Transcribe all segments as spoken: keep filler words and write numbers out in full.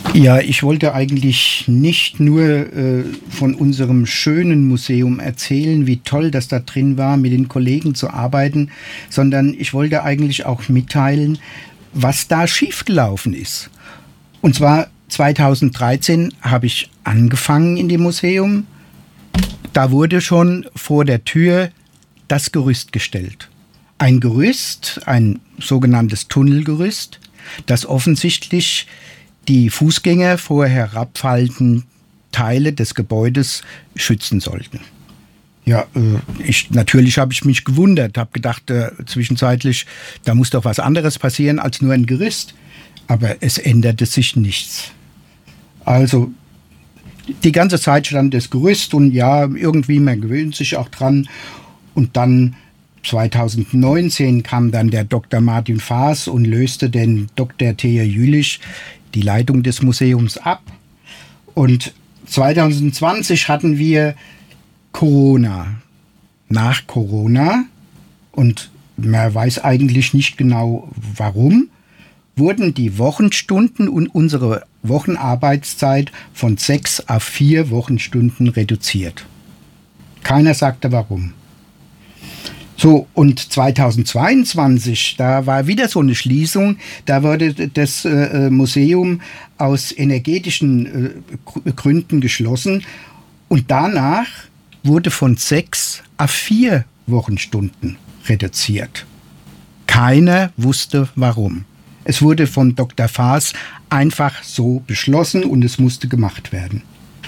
Ja, ich wollte eigentlich nicht nur äh, von unserem schönen Museum erzählen, wie toll das da drin war, mit den Kollegen zu arbeiten, sondern ich wollte eigentlich auch mitteilen, was da schiefgelaufen ist. Und zwar zweitausenddreizehn habe ich angefangen in dem Museum. Da wurde schon vor der Tür das Gerüst gestellt. Ein Gerüst, ein sogenanntes Tunnelgerüst, das offensichtlich die Fußgänger vor herabfallenden Teile des Gebäudes schützen sollten. Ja, äh, ich, natürlich habe ich mich gewundert, habe gedacht, äh, zwischenzeitlich, da muss doch was anderes passieren als nur ein Gerüst. Aber es änderte sich nichts. Also die ganze Zeit stand das Gerüst und ja, irgendwie, man gewöhnt sich auch dran. Und dann zweitausendneunzehn kam dann der Doktor Martin Faas und löste den Doktor Thea Jülich die Leitung des Museums ab. Und zweitausendzwanzig hatten wir Corona. Nach Corona, und man weiß eigentlich nicht genau warum, wurden die Wochenstunden und unsere Wochenarbeitszeit von sechs auf vier Wochenstunden reduziert. Keiner sagte warum. So, und zweitausendzweiundzwanzig, da war wieder so eine Schließung, da wurde das äh, Museum aus energetischen äh, Gründen geschlossen und danach wurde von sechs auf vier Wochenstunden reduziert. Keiner wusste warum. Es wurde von Doktor Faas einfach so beschlossen und es musste gemacht werden.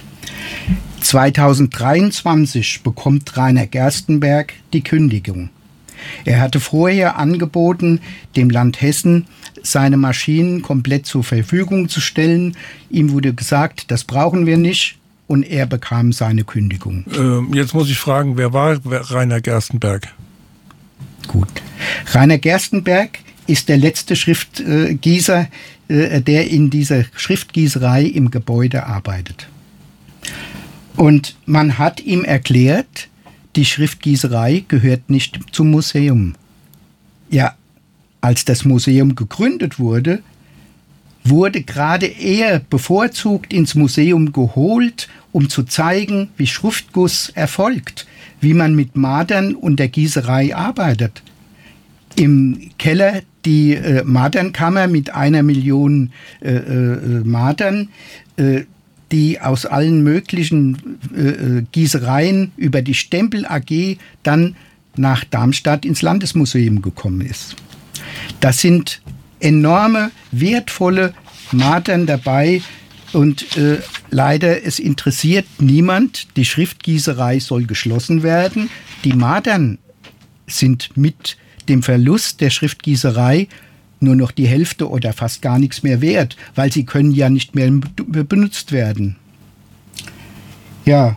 zweitausenddreiundzwanzig bekommt Rainer Gerstenberg die Kündigung. Er hatte vorher angeboten, dem Land Hessen seine Maschinen komplett zur Verfügung zu stellen. Ihm wurde gesagt, das brauchen wir nicht, und er bekam seine Kündigung. Ähm, jetzt muss ich fragen, wer war Rainer Gerstenberg? Gut. Rainer Gerstenberg ist der letzte Schriftgießer, äh, der in dieser Schriftgießerei im Gebäude arbeitet. Und man hat ihm erklärt, die Schriftgießerei gehört nicht zum Museum. Ja, als das Museum gegründet wurde, wurde gerade er bevorzugt ins Museum geholt, um zu zeigen, wie Schriftguss erfolgt, wie man mit Madern und der Gießerei arbeitet. Im Keller die äh, Madernkammer mit einer Million äh, äh, Madern, äh, die aus allen möglichen äh, Gießereien über die Stempel A G dann nach Darmstadt ins Landesmuseum gekommen ist. Das sind enorme, wertvolle Madern dabei und äh, leider, es interessiert niemand. Die Schriftgießerei soll geschlossen werden. Die Madern sind mit dem Verlust der Schriftgießerei nur noch die Hälfte oder fast gar nichts mehr wert, weil sie können ja nicht mehr benutzt werden. Ja,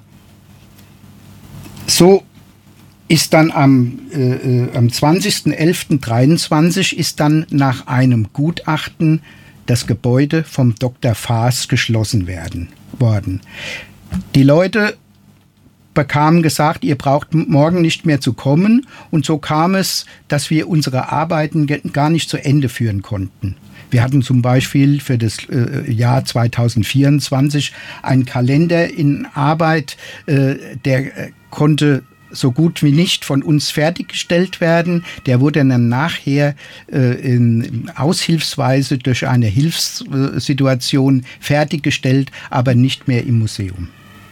so ist dann am, äh, am zwanzigster elfter dreiundzwanzig ist dann nach einem Gutachten das Gebäude vom Doktor Faas geschlossen werden, worden. Die Leute bekamen gesagt, ihr braucht morgen nicht mehr zu kommen, und so kam es, dass wir unsere Arbeiten gar nicht zu Ende führen konnten. Wir hatten zum Beispiel für das äh, Jahr zweitausendvierundzwanzig einen Kalender in Arbeit, äh, der äh, konnte so gut wie nicht von uns fertiggestellt werden. Der wurde dann nachher äh, in Aushilfsweise durch eine Hilfssituation fertiggestellt, aber nicht mehr im Museum.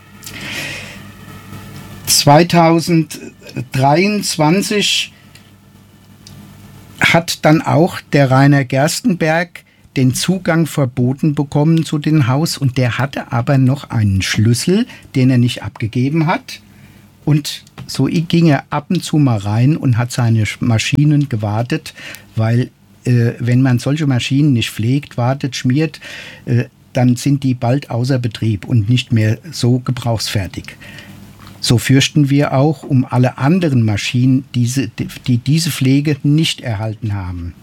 zweitausenddreiundzwanzig hat dann auch der Rainer Gerstenberg den Zugang verboten bekommen zu dem Haus, und der hatte aber noch einen Schlüssel, den er nicht abgegeben hat, und so ging er ab und zu mal rein und hat seine Maschinen gewartet, weil äh, wenn man solche Maschinen nicht pflegt, wartet, schmiert, äh, dann sind die bald außer Betrieb und nicht mehr so gebrauchsfertig. So fürchten wir auch um alle anderen Maschinen, diese, die diese Pflege nicht erhalten haben.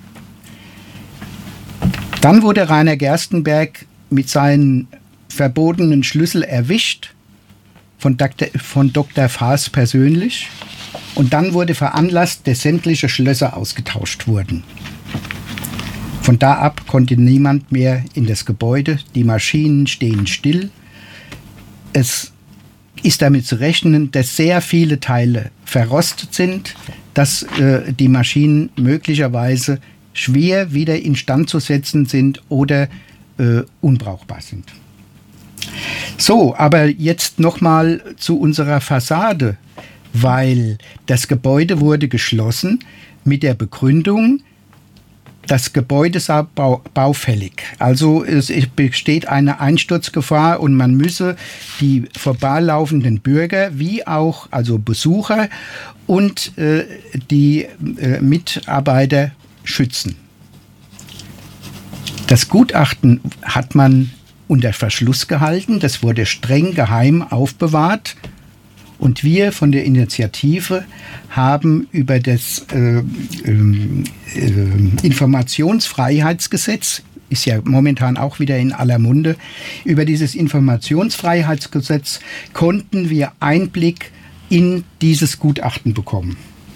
Dann wurde Rainer Gerstenberg mit seinem verbotenen Schlüssel erwischt von Doktor, von Doktor Faas persönlich, und dann wurde veranlasst, dass sämtliche Schlösser ausgetauscht wurden. Von da ab konnte niemand mehr in das Gebäude. Die Maschinen stehen still. Es ist damit zu rechnen, dass sehr viele Teile verrostet sind, dass äh, die Maschinen möglicherweise schwer wieder instand zu setzen sind oder äh, unbrauchbar sind. So, aber jetzt nochmal zu unserer Fassade, weil das Gebäude wurde geschlossen mit der Begründung, das Gebäude sei bau- baufällig. Also es besteht eine Einsturzgefahr und man müsse die vorbeilaufenden Bürger wie auch also Besucher und äh, die äh, Mitarbeiter schützen. Das Gutachten hat man unter Verschluss gehalten, das wurde streng geheim aufbewahrt. Und wir von der Initiative haben über das äh, äh, äh, Informationsfreiheitsgesetz, ist ja momentan auch wieder in aller Munde, über dieses Informationsfreiheitsgesetz konnten wir Einblick in dieses Gutachten bekommen.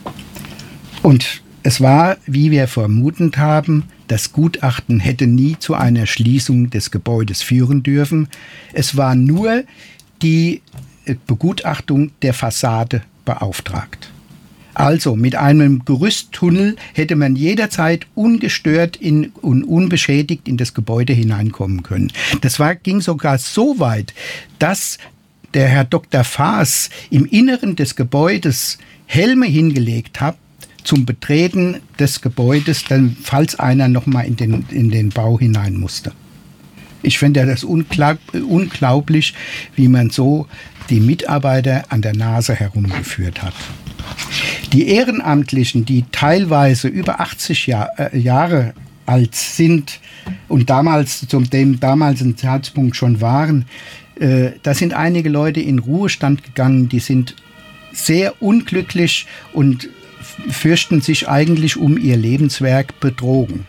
Und es war, wie wir vermutet haben, das Gutachten hätte nie zu einer Schließung des Gebäudes führen dürfen. Es war nur die Begutachtung der Fassade beauftragt. Also mit einem Gerüsttunnel hätte man jederzeit ungestört in, und unbeschädigt in das Gebäude hineinkommen können. Das war, ging sogar so weit, dass der Herr Doktor Faas im Inneren des Gebäudes Helme hingelegt hat zum Betreten des Gebäudes, dann, falls einer noch mal in den, in den Bau hinein musste. Ich finde das unglaub, unglaublich, wie man so die Mitarbeiter an der Nase herumgeführt hat. Die Ehrenamtlichen, die teilweise über achtzig Jahr, äh, Jahre alt sind und damals zum dem damaligen Zeitpunkt schon waren, äh, da sind einige Leute in Ruhestand gegangen, die sind sehr unglücklich und fürchten sich eigentlich um ihr Lebenswerk betrogen.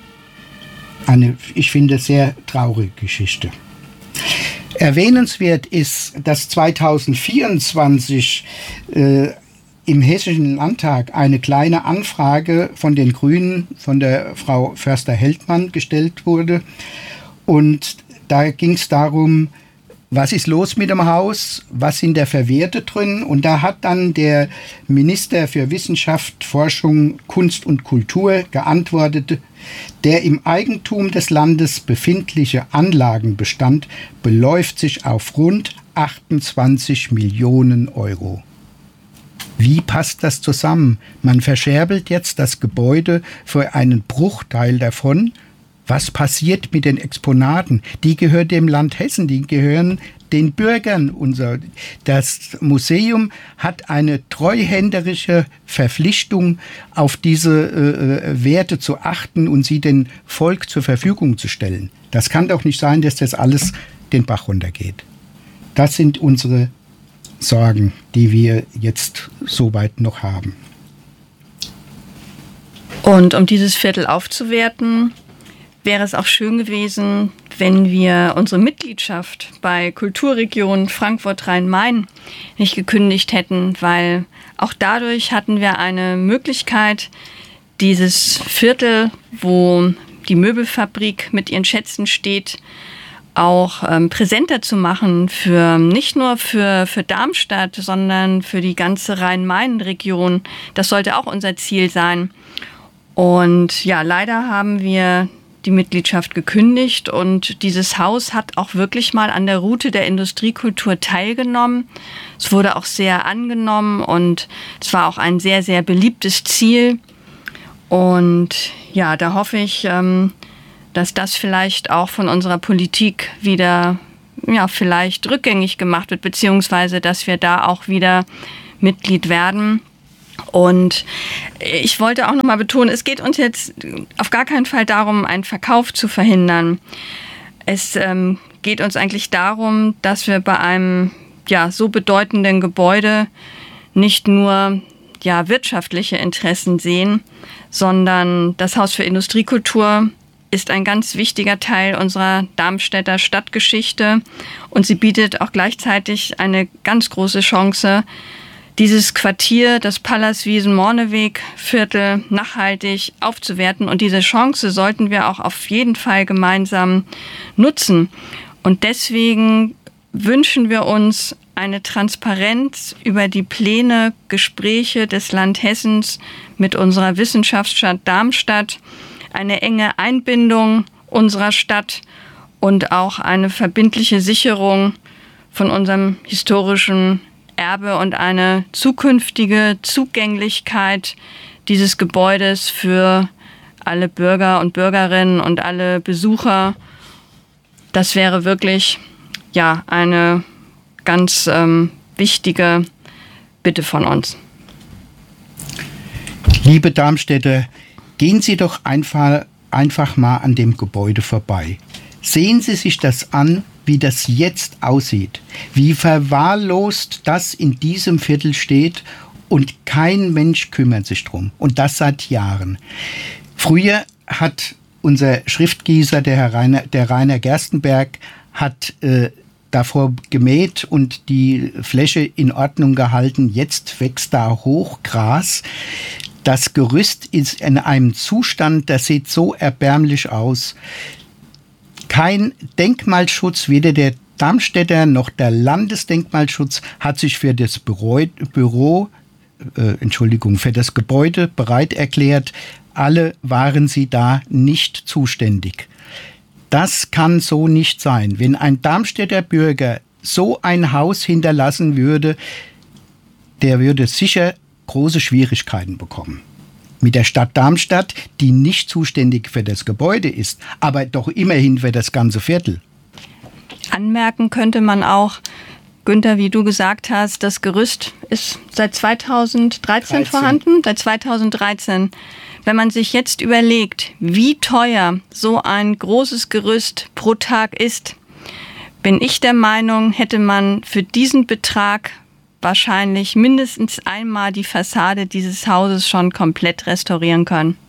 Eine, ich finde, sehr traurige Geschichte. Erwähnenswert ist, dass zweitausendvierundzwanzig äh, im Hessischen Landtag eine kleine Anfrage von den Grünen, von der Frau Förster-Heldmann gestellt wurde. Und da ging es darum, was ist los mit dem Haus, was sind da für Werte drin? Und da hat dann der Minister für Wissenschaft, Forschung, Kunst und Kultur geantwortet, der im Eigentum des Landes befindliche Anlagenbestand beläuft sich auf rund achtundzwanzig Millionen Euro. Wie passt das zusammen? Man verscherbelt jetzt das Gebäude für einen Bruchteil davon. Was passiert mit den Exponaten? Die gehören dem Land Hessen, die gehören den Bürgern. Unser, das Museum hat eine treuhänderische Verpflichtung, auf diese äh, Werte zu achten und sie dem Volk zur Verfügung zu stellen. Das kann doch nicht sein, dass das alles den Bach runtergeht. Das sind unsere Sorgen, die wir jetzt soweit noch haben. Und um dieses Viertel aufzuwerten, wäre es auch schön gewesen, wenn wir unsere Mitgliedschaft bei Kulturregion Frankfurt-Rhein-Main nicht gekündigt hätten, weil auch dadurch hatten wir eine Möglichkeit, dieses Viertel, wo die Möbelfabrik mit ihren Schätzen steht, auch ähm, präsenter zu machen, für nicht nur für, für Darmstadt, sondern für die ganze Rhein-Main-Region. Das sollte auch unser Ziel sein. Und ja, leider haben wir die Mitgliedschaft gekündigt und dieses Haus hat auch wirklich mal an der Route der Industriekultur teilgenommen. Es wurde auch sehr angenommen und es war auch ein sehr, sehr beliebtes Ziel. Und ja, da hoffe ich, ähm, dass das vielleicht auch von unserer Politik wieder, ja, vielleicht rückgängig gemacht wird, beziehungsweise dass wir da auch wieder Mitglied werden. Und ich wollte auch nochmal betonen, es geht uns jetzt auf gar keinen Fall darum, einen Verkauf zu verhindern. Es ähm, geht uns eigentlich darum, dass wir bei einem ja, so bedeutenden Gebäude nicht nur ja, wirtschaftliche Interessen sehen, sondern das Haus für Industriekultur ist ein ganz wichtiger Teil unserer Darmstädter Stadtgeschichte und sie bietet auch gleichzeitig eine ganz große Chance, dieses Quartier, das Pallaswiesen-Morneweg-Viertel, nachhaltig aufzuwerten. Und diese Chance sollten wir auch auf jeden Fall gemeinsam nutzen. Und deswegen wünschen wir uns eine Transparenz über die Pläne, Gespräche des Land Hessens mit unserer Wissenschaftsstadt Darmstadt, eine enge Einbindung unserer Stadt und auch eine verbindliche Sicherung von unserem historischen Erbe und eine zukünftige Zugänglichkeit dieses Gebäudes für alle Bürger und Bürgerinnen und alle Besucher. Das wäre wirklich ja eine ganz ähm, wichtige Bitte von uns. Liebe Darmstädter, gehen Sie doch einfach, einfach mal an dem Gebäude vorbei. Sehen Sie sich das an, wie das jetzt aussieht, wie verwahrlost das in diesem Viertel steht und kein Mensch kümmert sich drum. Und das seit Jahren. Früher hat unser Schriftgießer, der Herr Rainer, der Rainer Gerstenberg, hat äh, davor gemäht und die Fläche in Ordnung gehalten. Jetzt wächst da Hochgras. Das Gerüst ist in einem Zustand, das sieht so erbärmlich aus. Kein Denkmalschutz, weder der Darmstädter noch der Landesdenkmalschutz hat sich für das Büro, Büro äh, Entschuldigung, für das Gebäude bereit erklärt. Alle waren sie da nicht zuständig. Das kann so nicht sein. Wenn ein Darmstädter Bürger so ein Haus hinterlassen würde, der würde sicher große Schwierigkeiten bekommen. Mit der Stadt Darmstadt, die nicht zuständig für das Gebäude ist, aber doch immerhin für das ganze Viertel. Anmerken könnte man auch, Günther, wie du gesagt hast, das Gerüst ist seit zweitausenddreizehn dreizehn vorhanden, seit zweitausenddreizehn. Wenn man sich jetzt überlegt, wie teuer so ein großes Gerüst pro Tag ist, bin ich der Meinung, hätte man für diesen Betrag wahrscheinlich mindestens einmal die Fassade dieses Hauses schon komplett restaurieren können.